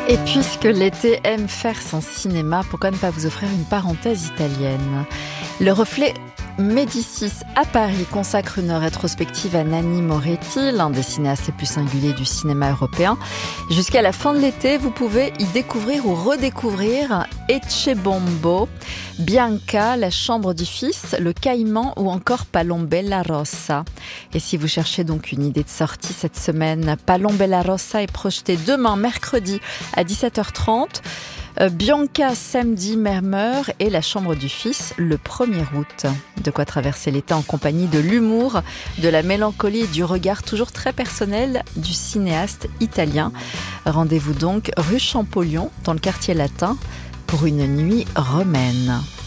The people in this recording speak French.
Et puisque l'été aime faire son cinéma, pourquoi ne pas vous offrir une parenthèse italienne ? Le Reflet Médicis à Paris consacre une rétrospective à Nanni Moretti, l'un des cinéastes les plus singuliers du cinéma européen. Jusqu'à la fin de l'été, vous pouvez y découvrir ou redécouvrir Ecce-Bombo, Bianca, La chambre du fils, Le Caïman ou encore Palombella Rossa. Et si vous cherchez donc une idée de sortie cette semaine, Palombella Rossa est projeté demain, mercredi, à 17h30. Bianca samedi Mermeur et La chambre du fils le 1er août. De quoi traverser l'été en compagnie de l'humour, de la mélancolie et du regard toujours très personnel du cinéaste italien. Rendez-vous donc rue Champollion dans le quartier latin pour une nuit romaine.